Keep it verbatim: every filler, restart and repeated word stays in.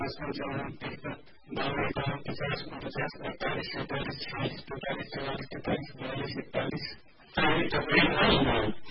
बावन बावन पचास उनचास अड़तालीस सैंतालीस छियालीस पैंतालीस चौवालीस पैंतालीस बयालीस इकतालीस चालीस